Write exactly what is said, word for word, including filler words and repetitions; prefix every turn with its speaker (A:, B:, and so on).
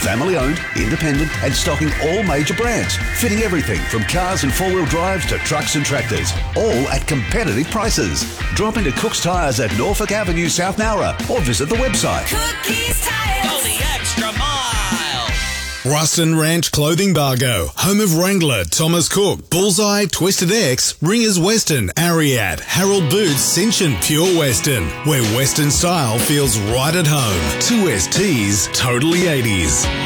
A: Family owned, independent and stocking all major brands. Fitting everything from cars and four-wheel drives to trucks and tractors. All at competitive prices. Drop into Cook's Tyres at Norfolk Avenue, South Nowra or visit the website.
B: Cookies Tyres.
C: Go the extra mile.
D: Ruston Ranch Clothing Bargo, home of Wrangler, Thomas Cook, Bullseye, Twisted X, Ringers Western, Ariat, Harold Boots, Cinch and Pure Western, where Western style feels right at home. Two S Ts, totally eighties.